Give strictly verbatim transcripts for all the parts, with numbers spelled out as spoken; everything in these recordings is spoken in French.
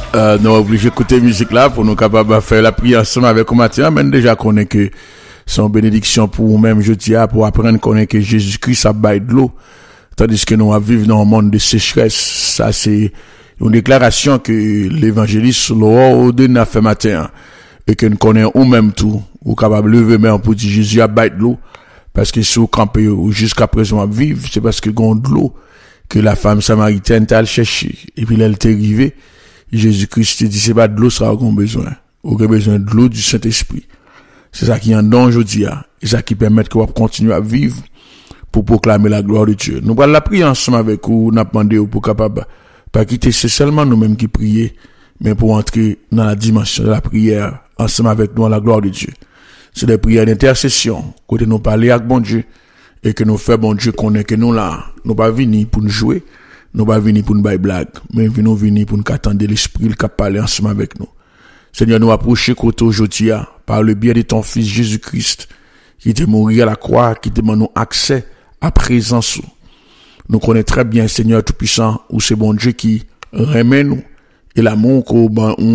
Euh, nous obligés d'écouter musique là pour nous capables de faire la prière ensemble avec Mathieu. Mais déjà qu'on est que son bénédiction pour nous-mêmes, je dis, pour apprendre qu'on est que Jésus-Christ a baillé de l'eau. Tandis que nous vivons dans un monde de sécheresse. Ça, c'est une déclaration que l'évangéliste Laurent Auden a fait matin. Et que nous connaissons ou même tout, ou capable de lever main pour dire Jésus a baillé de l'eau. Parce que si vous campez jusqu'à présent à vivre, c'est parce que vous avez de l'eau que la femme samaritaine t'a cherché. Et puis elle t'est arrivée. Jésus-Christ dit, c'est pas de l'eau, ça qu'on a besoin. On a besoin de l'eau du Saint-Esprit. C'est ça qui est en don aujourd'hui, et c'est ça qui permet qu'on va continuer à vivre pour proclamer la gloire de Dieu. Nous allons la prier ensemble avec vous, nous demandé pour capable, pas quitter, c'est seulement nous-mêmes qui prions, mais pour entrer dans la dimension de la prière, ensemble avec nous à la gloire de Dieu. C'est des prières d'intercession, côté nous parler avec bon Dieu, et que nous faisons bon Dieu qu'on est que nous là, nous pas venir pour nous jouer, nous pas venir pour nous bailler blague, mais nous venir pour nous attendre l'Esprit qui parle ensemble avec nous. Seigneur, nous approcher côté aujourd'hui par le biais de ton Fils Jésus-Christ, qui t'est mort à la croix, qui demande nous accès à présence. Nous connaissons très bien, Seigneur Tout-Puissant, où c'est bon Dieu qui remet nous, et l'amour qu'on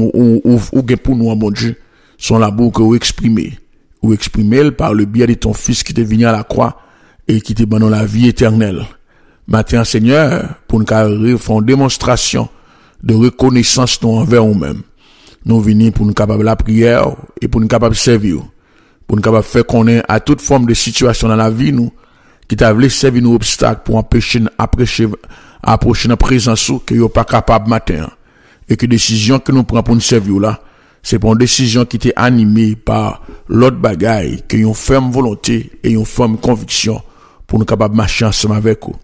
a pour nous, bon Dieu, son l'amour que vous exprimez, ou exprimez par le biais de ton Fils qui t'est venu à la croix, et qui te donne la vie éternelle. Maintenant, Seigneur, pour nous faire une démonstration de reconnaissance nous envers nous-mêmes. Nous venons pour nous capables la prière et pour nous capables servir. Pour nous capables faire connaître à toute forme de situation dans la vie, nous, qui t'a voulu servir nos obstacles pour empêcher, approcher, approcher notre présence, que nous pas capable matin. Et que décision que nous prenons pour nous servir là, c'est pour une décision qui était animée par l'autre bagaille, que une ferme volonté et une ferme conviction pour nous capables de marcher ensemble avec vous.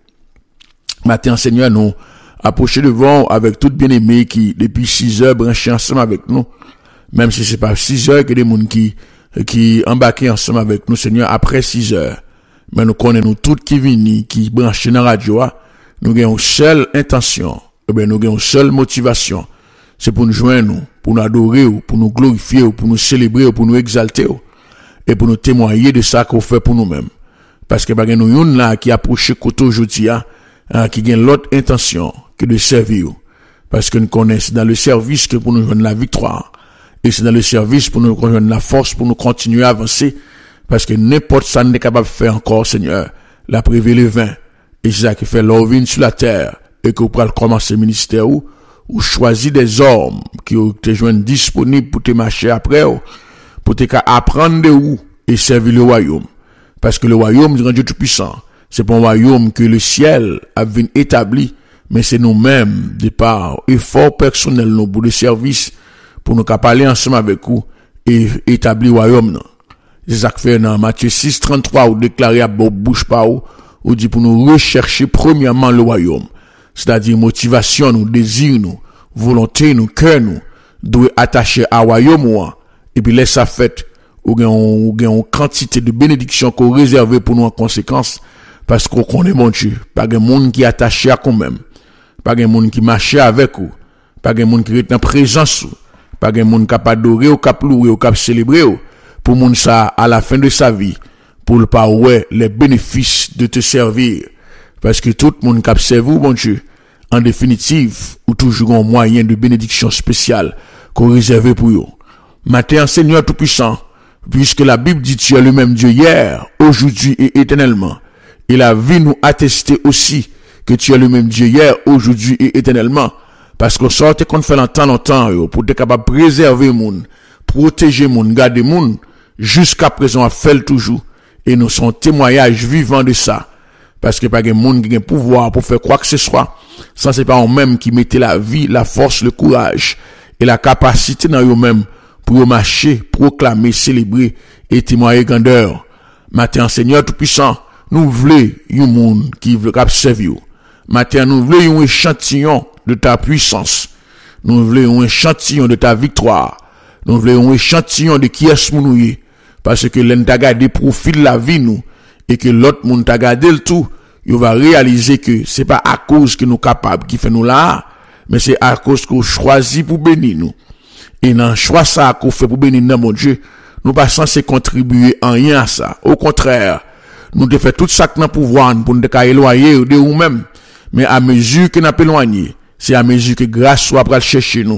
Matin, Seigneur, nous approcher devant avec tout bien-aimé qui, depuis six heures, branchent ensemble avec nous. Même si c'est pas six heures que des gens qui, qui embarquent ensemble avec nous, Seigneur, après six heures. Mais nous connaissons toutes qui viennent, qui branchent dans la radio, nous avons une seule intention, eh bien, nous avons une seule motivation. C'est pour nous joindre, nous, pour nous adorer, pour nous glorifier, pour nous célébrer, pour nous exalter, et pour nous témoigner de ça qu'on fait pour nous-mêmes. Parce que, bah, nous, yon là, qui approche côté aujourd'hui, hein, qui gagne l'autre intention que de servir. Parce que nous connaissons dans le service que pour nous joindre la victoire. Et c'est dans le service pour nous joindre la force pour nous continuer à avancer. Parce que n'importe ça n'est capable de faire encore, Seigneur, la privé le vin. Et c'est ça qui fait l'orvine sur la terre. Et que vous pouvez commencer le ministère où, ou choisir des hommes qui te joignent disponibles pour te marcher après, pour te apprendre de où et servir le royaume. Parce que le royaume du grand Dieu Tout-Puissant, c'est pas un royaume que le ciel a vu établi, mais c'est nous-mêmes, de par effort personnel, nous, pour le service, pour nous parler ensemble avec vous, et établir le royaume, non. C'est ça que fait dans Matthieu six, trente-trois, où déclaré à bouche par où, où dit pour nous rechercher premièrement le royaume. C'est-à-dire motivation, nous, désir, nous, volonté, nous, cœur, nous, doit attacher à royaume, et puis laisse ça fait, ou gagne une quantité de bénédictions qu'on réserve pour nous en conséquence, parce qu'on connaît mon Dieu. Pas de monde qui est attaché à nous-mêmes. Pas de monde qui marche avec vous. Pas de monde qui est en présence. Pas de monde qui a adoré ou qui a loué ou qui a célébré. Pour monde ça, à la fin de sa vie, pour le pas ouais, les bénéfices de te servir. Parce que tout le monde qui a servi, mon Dieu, en définitive, ou toujours un moyen de bénédiction spéciale qu'on réserve pour eux. Matin, Seigneur Tout-Puissant, puisque la Bible dit tu es le même Dieu hier, aujourd'hui et éternellement. Et la vie nous atteste aussi que tu es le même Dieu hier, aujourd'hui et éternellement. Parce qu'on sortait qu'on fait longtemps, longtemps, pour être capable de préserver le monde, protéger le monde, garder le monde, jusqu'à présent, on fait toujours. Et nous sommes témoignages vivants de ça. Parce que pas de monde qui a un pouvoir pour faire quoi que ce soit. Ça, c'est pas eux-mêmes qui mettaient la vie, la force, le courage et la capacité dans eux-mêmes pour marcher, proclamer, célébrer et témoigner grandeur. Matin, Seigneur Tout-Puissant, nous voulons un monde qui veut servir. Matin, nous voulons un échantillon de ta puissance. Nous voulons un échantillon de ta victoire. Nous voulons un échantillon de qui est-ce nous nous. Parce que l'un t'a gardé profil la vie nous. Et que l'autre monde t'a gardé le tout. Il va réaliser que c'est pas à cause que nous capables qui fait nous là. Mais c'est à cause qu'on choisit pour bénir nous. Et dans le choix ça qu'on fait pour bénir nous, mon Dieu. Nous pas censés contribuer en rien à ça. Au contraire. Nous devons faire tout ça que nous pouvoir pour nous éloigner de nous-mêmes. Mais à mesure que nous éloigner, c'est à mesure que grâce soit pour chercher nous,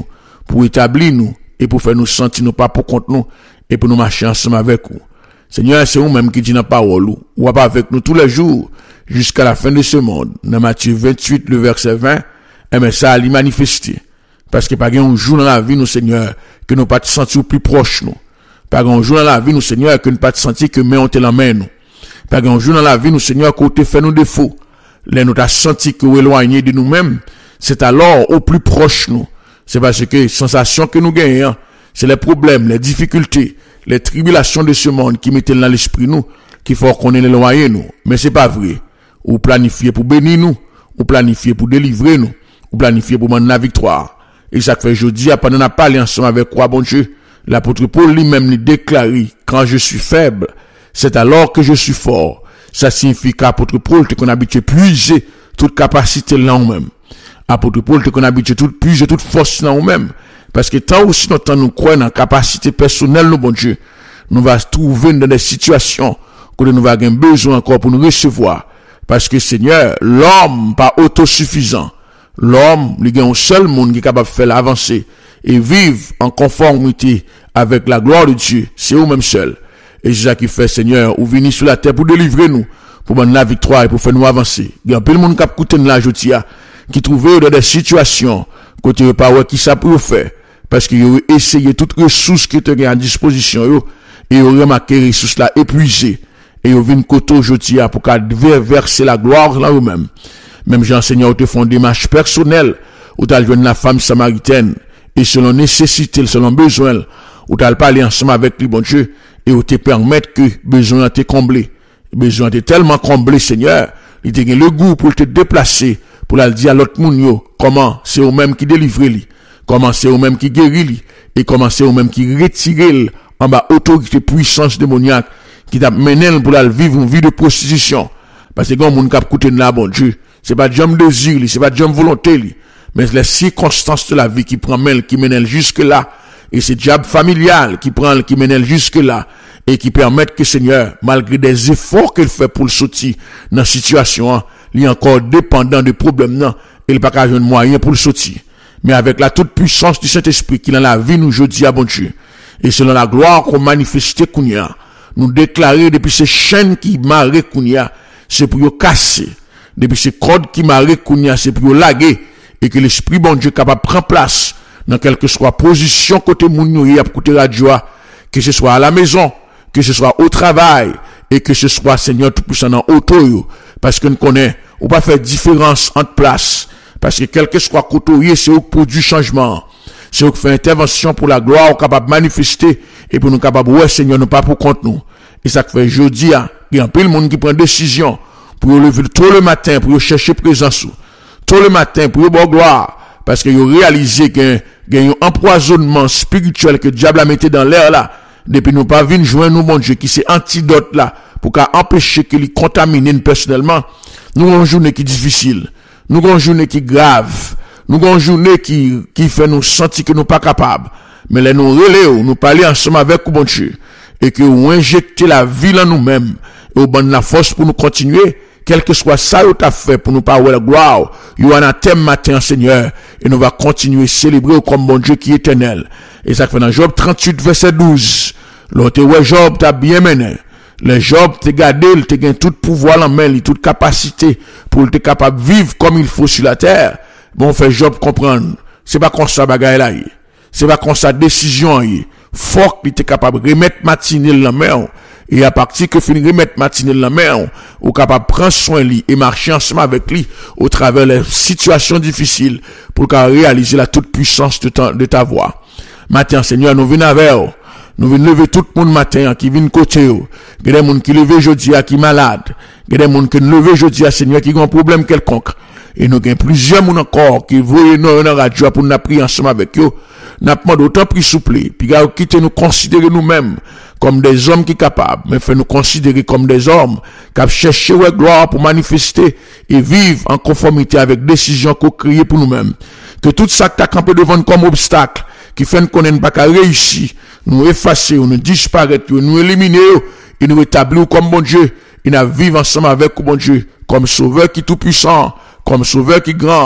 pour établir nous et pour faire nous sentir nous pas pour compte nous et pour nous marcher ensemble avec vous. Seigneur, c'est vous-même qui dit dans la parole, ou pas avec nous tous les jours jusqu'à la fin de ce monde. Dans Matthieu vingt-huit, le verset vingt, eh bien, ça a lui manifesté. Parce que pas un jour dans la vie, nous, Seigneur, que nous pas te sentir plus proche, nous. Pas un jour dans la vie, nous, Seigneur, que nous pas te sentir que main on te la main, nous. Pas un jour dans la vie, nous, Seigneur, qu'on te fait nos défauts. Là, nous t'a senti que nous éloignés de nous-mêmes. C'est alors au plus proche, nous. C'est parce que sensation que nous gagnons, c'est les problèmes, les difficultés, les tribulations de ce monde qui mettent dans l'esprit, nous, qu'il faut qu'on ait éloigné, nous. Mais c'est pas vrai. Ou planifier pour bénir nous, ou planifier pour délivrer nous, ou planifier pour mener la victoire. Et ça fait jeudi, pendant qu'on a parlé ensemble avec quoi, bon Dieu, l'apôtre Paul lui-même lui déclaré, quand je suis faible, c'est alors que je suis fort. Ça signifie qu'apôtre Paul, t'es qu'on a habitué puiser toute capacité là en même. Apôtre Paul, t'es qu'on a habitué toute puiser toute force là en même. Parce que tant aussi longtemps nous croyons dans la capacité personnelle, nous, bon Dieu, nous va trouver dans des situations que nous va avoir besoin encore pour nous recevoir. Parce que Seigneur, l'homme pas autosuffisant. L'homme, il y a un seul monde qui est capable de faire avancer et vivre en conformité avec la gloire de Dieu. C'est vous-même seul. Et c'est ça qui fait, Seigneur, ou venir sur la terre pour délivrer nous, pour donner la victoire et pour faire nous avancer. Il y a plein de monde qui a écouté de la jotia, qui trouve dans des situations, côté pas ouais, qui ça pour faire. Parce qu'ils ont essayé toutes les ressources qui étaient à disposition, yo, et ils ont remarqué les ressources là épuisées. Et ils viennent côté aujourd'hui pour qu'elle verser la gloire là eux-mêmes. Même Jean-Seigneur te font des démarches personnelles, où t'as joindre la femme samaritaine, et selon nécessité, selon besoin, où t'as parlé ensemble avec lui, bon Dieu, et où te permettre que besoin te comblé. Besoin te tellement comblé, Seigneur, il te gagne le goût pour te déplacer, pour la dire à l'autre monde, yo, comment c'est eux-mêmes qui délivrent lui, comment c'est eux-mêmes qui guérit lui, et comment c'est eux-mêmes qui retirent en bas autorité, puissance démoniaque, qui t'a mené pour la vivre une vie de prostitution. Parce que quand on cap coûter là, bon Dieu, c'est pas jam désir, c'est pas jam volonté, mais les circonstances de la vie qui prend mêle, qui mène jusque là, et c'est diable familial qui prend, qui mène jusque là, et qui permettent que Seigneur, malgré des efforts qu'il fait pour le sortir dans la situation, il est encore dépendant des problèmes, non, il n'a pas qu'à avoir un moyen pour le sortir. Mais avec la toute puissance du Saint-Esprit qui dans la vie nous jeudi à bon Dieu, et selon la gloire qu'on manifeste Kounia, nous déclarer depuis ces chaînes qui marrent Kounia, c'est pour y casser. Depuis ces cordes qui marrent Kounia, c'est pour y laguer. Et que l'Esprit bon Dieu capable de prendre place dans quelque soit position côté moun à côté radio, que ce soit à la maison, que ce soit au travail, et que ce soit Seigneur tout puissant dans auto, parce que nous connaissons, on pas faire différence entre places. Parce que quel que soit côté, c'est eux qui produit changement. C'est eux qui fait intervention pour la gloire, capable de manifester, et pour nous capable, ouais, Seigneur, nous pas pour compte nous. Et ça fait jeudi, il y a un peu de monde qui prend décision pour lever tôt le matin, pour chercher présence. Tôt le matin, pour avoir gloire. Parce qu'ils ont réalisé qu'il y a un empoisonnement spirituel que le diable a mis dans l'air là. Depuis nous pas venir joindre nous, mon Dieu, qui c'est antidote là, pour qu'à empêcher qu'il contamine personnellement. Nous avons une journée qui est difficile. Nous avons une journée qui est grave. Nous avons une journée qui, qui fait nous sentir que nous pas capables. Mais là, nous relais, nous parler ensemble avec vous, bon Dieu. Et que vous injectez la vie en nous-mêmes. Et vous donnez la force pour nous continuer. Quel que soit ça, vous avez fait pour nous parler la gloire. Vous avez un thème matin, Seigneur. Et nous va continuer à célébrer comme bon Dieu qui est éternel. Et ça fait dans Job trente-huit, verset douze. L'autre, ouais, Job t'a bien mené. Le Job t'a gardé, il t'a gagné tout pouvoir en main, toute capacité pour être capable de vivre comme il faut sur la terre. Bon, fait Job comprendre. C'est pas comme ça, bagaille là. C'est pas comme ça, décision, faut qu'il était capable de remettre matinée dans la main. Et à partir que finir remettre matinée dans la main, ou capable de prendre soin de lui et marcher ensemble avec lui au travers des situations difficiles pour qu'il réaliser la toute puissance de ta, de ta voix. Matin, Seigneur, nous venons avec vous. Nous venons lever tout le monde matin qui vient côté vous. Il y a des gens qui lèvent aujourd'hui qui sont malades. Il y a des gens qui lèvent aujourd'hui, Seigneur, qui ont un problème quelconque. Et nous avons plusieurs gens encore qui voient nous dans la radio pour nous prier ensemble avec eux. Nous demandons autant plus souple. Puis quitter nous considérer nous-mêmes comme des hommes qui sont capables, mais fait nous considérer comme des hommes qui cherchent la gloire pour manifester et vivre en conformité avec les décisions qu'on crée pour nous-mêmes. Que tout ça qui t'a campé devant comme obstacle, qui fait qu'on n'ait pas qu'à réussir, nous effacer, nous disparaître, nous éliminer, et nous rétablir comme bon Dieu, et nous vivre ensemble avec bon Dieu, comme sauveur qui est tout puissant, comme sauveur qui est grand,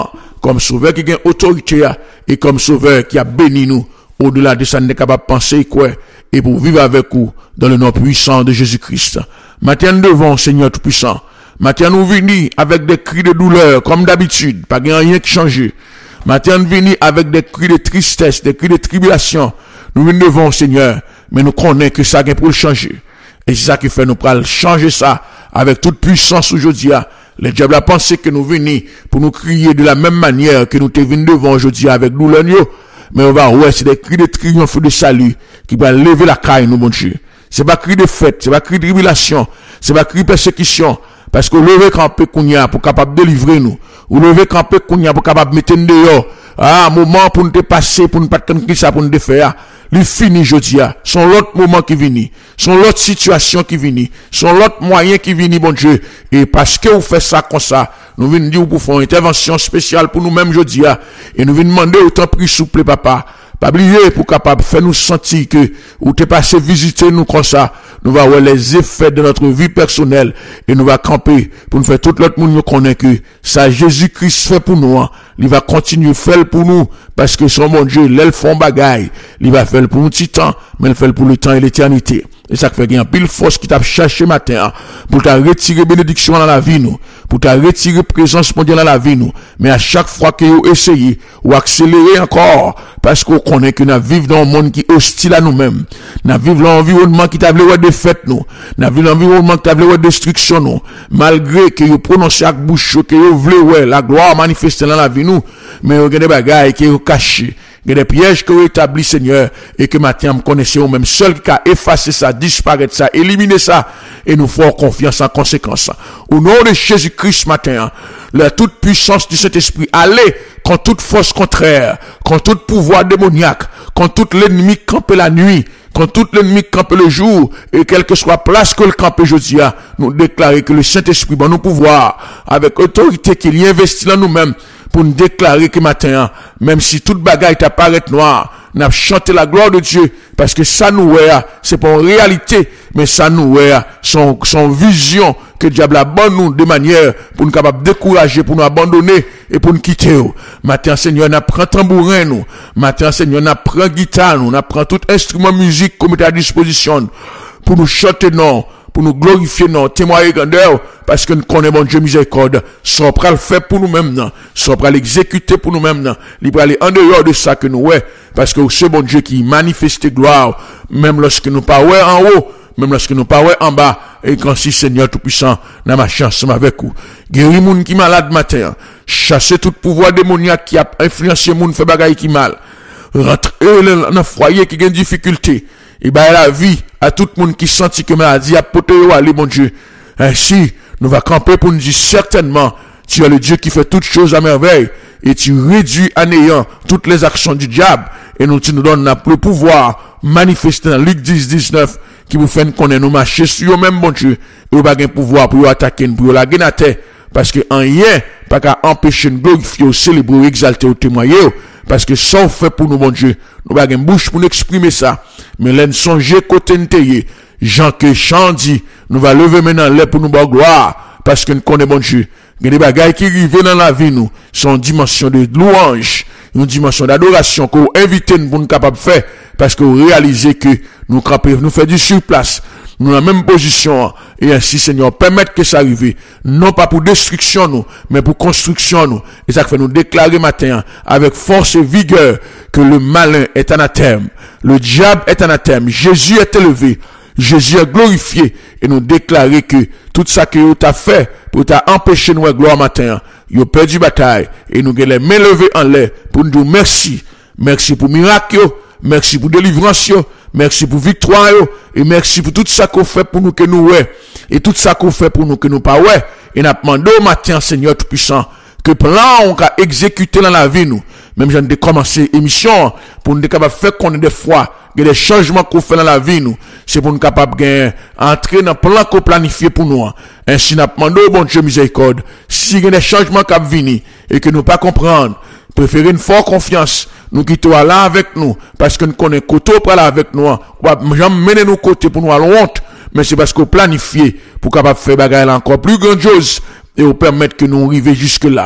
comme sauveur qui a autorité et comme sauveur qui a béni nous au-delà de ça nous est capable de penser quoi et pour vivre avec vous dans le nom puissant de Jésus-Christ. Maintenant devant Seigneur tout-puissant. Maintenant nous venons avec des cris de douleur comme d'habitude, pas rien qui change. Maintenant nous venons avec des cris de tristesse, des cris de tribulation. Nous venons devant Seigneur, mais nous connaissons que ça vient pour le changer. Et c'est ça qui fait nous pour changer ça avec toute puissance aujourd'hui. Le diable a pensé que nous venons pour nous crier de la même manière que nous te venons devant aujourd'hui avec douleur. Mais on va, ouais, c'est des cris de triomphe de salut qui vont lever la caille, nous, mon Dieu. C'est pas cri de fête, c'est pas cri de tribulation, c'est pas cri de persécution. Parce que lever camper kounya pour capable délivrer nous. Ou lever camper kounya pour capable mettre nous dehors. Ah, moment pour nous dépasser, pour nous pas attendre qui ça pour nous défaire. Lui fini jodia. Son l'autre moment qui vient. Son l'autre situation qui vient. Son l'autre moyen qui vient, bon Dieu. Et parce que vous faites ça comme ça, nous venons dire pour faire une intervention spéciale pour nous-mêmes jodia. Et nous venons demander autant prix souple, papa. Pas oublier pour capable faire nous sentir que ou t'es passé visiter nous comme ça, nous va voir les effets de notre vie personnelle et nous va camper pour nous faire tout l'autre monde nous connaît que ça Jésus-Christ fait pour nous, hein. Il va continuer faire pour nous parce que son mon Dieu, l'elle font bagaille, il va faire pour un petit temps, mais il fait pour le temps et l'éternité. Et ça fait qu'il y a un pile force qui t'a cherché matin, hein, pour t'a retirer bénédiction dans la vie nous, pour t'a retirer présence mondiale dans la vie nous. Mais à chaque fois que vous essayez ou accélérer encore, parce qu'on connaît que nous vivons dans un monde qui est hostile à nous-mêmes. Nous vivons dans un environnement qui t'a voulu défaite nous. Nous vivons dans un environnement qui t'a voulu destruction nous. Malgré que vous prononcez avec bouche, que vous voulez, ouais, la gloire manifester dans la vie nous, mais vous avez des bagailles qui sont cachés. Il y a des pièges que vous établis, Seigneur, et que maintenant, vous connaissez vous-même seul qui a effacé ça, disparaître ça, éliminer ça, et nous faisons confiance en conséquence. Au nom de Jésus-Christ, matin, la toute puissance du Saint-Esprit, allez, quand toute force contraire, quand tout pouvoir démoniaque, quand tout l'ennemi campe la nuit, quand tout l'ennemi campe le jour, et quelle que soit place que le campe aujourd'hui, nous déclarer que le Saint-Esprit, bon, nous pouvoir, avec autorité qu'il y investit dans nous-mêmes, pour nous déclarer que matin, même si toute bagaille t'apparaît noire, n'a chanté la gloire de Dieu, parce que ça nous est, c'est pas une réalité, mais ça nous est, son, son vision que diable a bonne nous de manière pour nous capable décourager, pour nous abandonner et pour nous quitter. Matin, Seigneur, n'a prend tambourin nous. Matin, Seigneur, n'a prend guitare nous, n'a prend tout instrument musique comme à disposition pour nous chanter non, pour nous glorifier non, témoigner grandeur, parce que nous connaissons mon Dieu miséricorde, sans pas le faire pour nous-mêmes, non, sans pas l'exécuter pour nous-mêmes, non, libre aller en dehors de ça que nous, ouais, parce que c'est bon Dieu qui manifeste gloire, même lorsque nous pas ouais en haut, même lorsque nous pas ouais en bas, et quand si Seigneur Tout-Puissant, n'a ma chance avec vous. Guéris moun qui malade matin, chasser tout pouvoir démoniaque qui a influencé moun fait bagaille qui mal, rentrer dans le foyer qui a une difficulté, et ben la vie à tout le monde qui sentit que maladie a poté aller mon Dieu. Ainsi, nous va camper pour nous dire certainement, tu es le Dieu qui fait toutes choses à merveille et tu réduis à néant toutes les actions du diable et nous tu nous donnes le pouvoir manifesté dans Luc dix, dix-neuf qui vous fait connaître nous marcher sur eux même mon Dieu et vous pas de pouvoir pour attaquer pour la gagner à terre parce que en rien pas qu'à empêcher de glorifier, célébrer, exalter ou témoigner. Parce que ça fait pour nous, mon Dieu. Nous n'avons pas une bouche pour nous exprimer ça. Mais l'en songer côté n'teye. Jean que Jean dit, nous va lever maintenant l'air pour nous voir gloire. Parce que nous connaissons, mon Dieu. Il y a des bagailles qui arrivent dans la vie, nous. Sont une dimension de louange. Une dimension d'adoration que vous invitez nous pour nous capables de faire. Parce que vous réalisez que nous capables, nous faire du surplace. Nous dans la même position, et ainsi, Seigneur, permettre que ça arrive, non pas pour destruction, nous, mais pour construction, nous. Et ça fait nous déclarer matin, avec force et vigueur, que le malin est anathème, le diable est anathème, Jésus est élevé, Jésus est glorifié, et nous déclarer que tout ça que vous avez fait, pour t'empêcher nous gloire matin, vous avez perdu bataille, et nous avons les mains levées en l'air, pour nous dire merci, merci pour miracle, merci pour délivrance, merci pour victoire, et merci pour tout ça qu'on fait pour nous que nous ouais, et tout ça qu'on fait pour nous que nous pas ouais, et nous demandons au matin, Seigneur Tout-Puissant, que plan on a exécuté dans la vie nous, même j'en ai commencé émission, pour nous être capable de faire qu'on ait des fois, des changements qu'on fait dans la vie nous, c'est pour nous capable de entrer dans le plan qu'on planifie pour nous, ainsi nous demandons au bon Dieu miséricorde, si il y a des changements qui viennent, et que nous pas comprendre, préférer une forte confiance, nous quittons là avec nous, parce que nous connaissons côté pour là avec nous, ou jamais mener nous côté pour nous à honte, mais c'est parce qu'on planifie pour capable faire bagaille encore plus grandiose, et vous permettre que nous arrivions jusque là.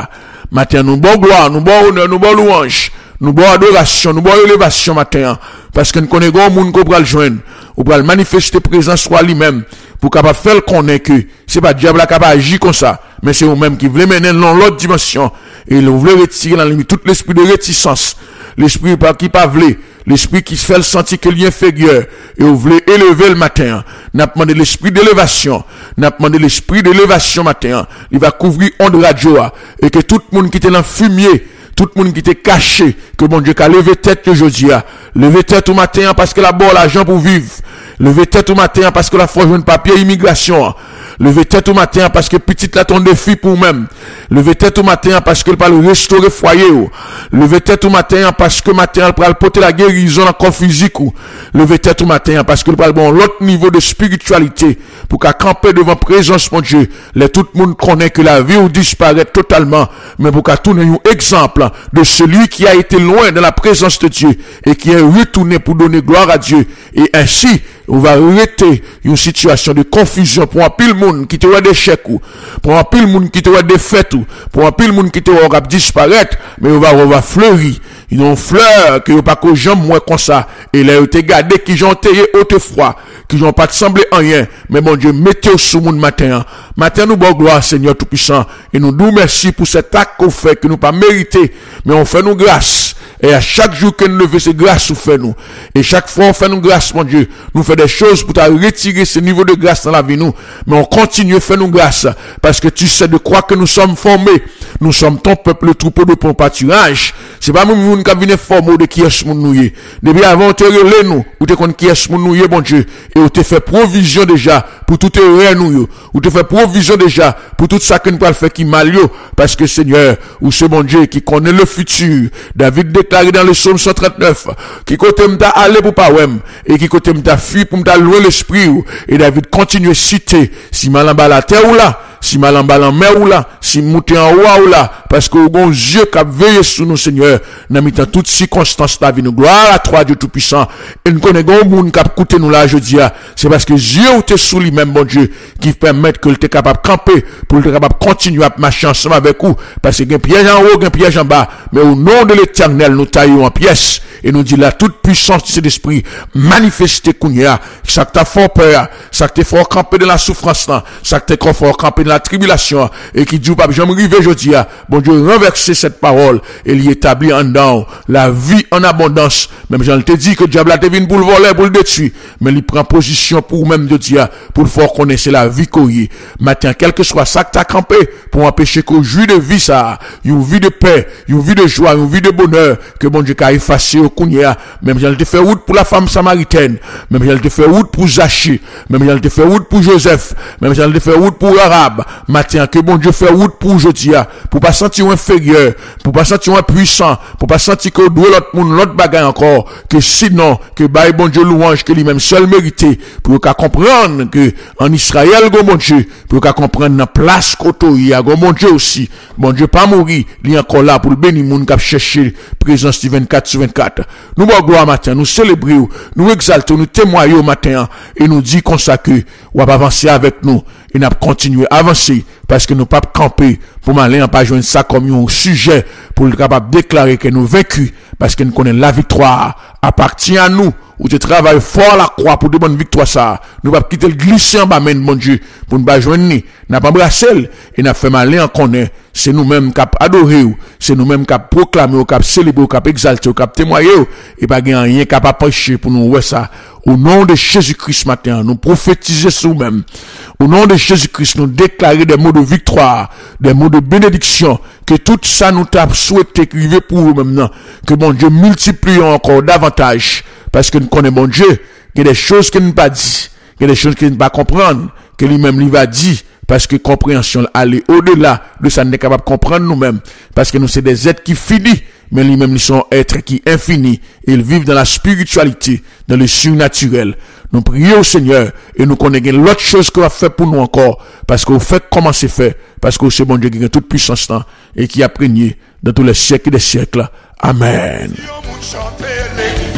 Matin, nous bon gloire, nous bon honneur, nous bon louange, nous bon adoration, nous bon élévation matin. Parce que nous connaissons un monde qu'on peut le joindre, ou peut le manifester présence soit lui-même, pour capable faire connaître que c'est pas diable qui va agir comme ça, mais c'est vous-même qui voulez mener dans l'autre dimension, et vous voulez retirer dans la limite tout l'esprit de réticence, l'esprit qui pas voulu, l'esprit qui se fait le sentir que l'inférieur, et vous voulez élever le matin. N'a demandé l'esprit d'élévation, n'a demandé l'esprit d'élévation matin. Il va couvrir onde radio, et que tout le monde qui était dans le fumier, tout le monde qui était caché, que bon Dieu a levé tête aujourd'hui, levé tête au matin parce que la bonne l'argent pour vivre, levé tête au matin parce que la foi joue papier immigration, levé tête au matin parce que petite là ton défi pour même, levé tête au matin parce que le parle restaurer foyer, levé tête au matin parce que matin le parle porter la guérison dans le corps physique, levé tête au matin parce que le parle bon l'autre niveau de spiritualité pour qu'à camper devant présence mon Dieu, les tout le monde connaît que la vie ou disparaît totalement, mais pour qu'à tourner un exemple de celui qui a été loin de la présence de Dieu et qui est retourné pour donner gloire à Dieu, et ainsi on va arrêter une situation de confusion pour un pile monde qui te voit d'échec ou pour un pile monde qui te voit défaite ou pour un pile monde qui te voit disparaître, mais on va on va fleurir une fleur que pas que jamais moins comme ça, et là te gardé qui j'ont taillé autrefois qui n'ont pas semblé en rien, mais mon Dieu mettez au sous monde matin matin nous bon gloire Seigneur tout puissant, et nous nous merci pour cet acte qu'on fait que nous pas mérité, mais on fait nous grâce. Et à chaque jour que nous levons, c'est grâce nous fait nous. Et chaque fois on fait nous grâce, mon Dieu. Nous fait des choses pour retirer ce niveau de grâce dans la vie nous. Mais on continue à faire nous grâce. Parce que tu sais de quoi que nous sommes formés. Nous sommes ton peuple, le troupeau de ton pâturage. C'est pas nous qui venons former de qui est-ce nous y. Depuis avant, on te relève nous. Ou te connaît qui est-ce nous y, bon Dieu. Et on te fait provision déjà pour tout erreur nous. Ou te fait provision déjà pour tout ça que nous pouvons faire qui mal yo. Parce que Seigneur, ou c'est bon Dieu qui connaît le futur. David déclaré dans le psaume cent trente-neuf, qui côté m'ta aller pour pas ouem, et qui côté m'ta fui pour m'ta louer l'esprit, et David continue à citer, si mal en bas la terre ou là, si mal en bas la mer ou là, si monter en haut ou là, parce que au bon Dieu qui a veillé sur nous, Seigneur, dans mitant toutes circonstances de la vie, nous, gloire à toi, Dieu Tout-Puissant, et nous connaissons un monde qui a coûté nous là, je dis, c'est parce que Dieu ou te sous lui-même, bon Dieu, qui permet que tu es capable de camper, pour être capable de continuer à marcher ensemble avec vous, parce que il y a un piège en haut, il y a un piège en bas, mais au nom de l'Éternel, nous taillons en pièces, et nous dit la toute puissance de cet esprit, manifestée Kounia, ça que t'as fort peur, ça que t'es fort campé de la souffrance là, ça que t'es fort campé de la tribulation, et qui dit, pape, j'aime arriver, je dis, bon Dieu, renverser cette parole, et l'y établir en dedans, la vie en abondance, même j'en te dis que le diable a devine pour le voler, pour le détruire, mais il prend position pour même de dire, pour le faire connaître la vie qu'on y est. Maintenant, quel que soit ça que t'as campé, pour empêcher qu'on jouit de vie ça, une vie de paix, une vie de joie, une vie de bonheur, que bon Dieu a effacé au Kounia, même j'en te fait route pour la femme samaritaine, même j'en te fait route pour Zaché, même j'en te fait route pour Joseph, même j'en te fait route pour l'Arabe, matin, que bon Dieu fait route pour Jodia, pour pas sentir inférieur, pour pas sentir impuissant, pour pas sentir que doit l'autre monde, l'autre bagaille encore, que sinon, que bail bon Dieu louange, que lui-même seul mérité, pour qu'à comprendre que, en Israël, go mon Dieu, pour qu'à comprendre la place koto, il y a go mon Dieu aussi, bon Dieu pas mourir, il est encore là pour le bénir, moun k'ap chercher présence du vingt-quatre sur vingt-quatre. Nous, bon gloire matin, nous célébrons, nous exaltons, nous témoignons au matin, et nous dit qu'on ça que, ou va avancer avec nous, et n'a continuer à avancer, parce que nous pas camper, pour m'aller en pas joindre ça comme un sujet, pour le capable déclarer que nous vaincus, parce que nous connaissons la victoire, appartient à nous, ou tu travailles fort la croix pour demander victoire ça. Nous pas quitter le glisser en bas, mais mon Dieu, pour nous pas joindre, n'a pas embrassé, et n'a fait malin en connaît. C'est nous-mêmes qui avons adoré, c'est nous-mêmes qui avons proclamé, qui avons célébré, qui avons exalté, qui avons témoigné, et pas rien qui a prêché pour nous voir ça. Au nom de Jésus-Christ matin, nous prophétiser sur nous-mêmes. Au nom de Jésus-Christ, nous déclarer des mots de victoire, des mots de bénédiction, que tout ça nous t'a souhaité écrire pour nous maintenant, que mon Dieu multiplie encore davantage, parce que nous connaissons mon Dieu, qu'il y a des choses qu'il ne pas dit, qu'il y a des choses qu'il ne pas comprendre, que lui-même lui va dire, parce que compréhension aller au-delà de ça, nous n'est capable de comprendre nous-mêmes, parce que nous sommes des êtres qui finissent, mais lui-même ils sont êtres qui infinis, et ils vivent dans la spiritualité, dans le surnaturel. Nous prions au Seigneur, et nous connaissons l'autre chose qu'il a fait pour nous encore, parce qu'au fait comment c'est fait, parce que c'est bon Dieu qui a toute puissance là, et qui a prégné dans tous les siècles et des siècles. Amen.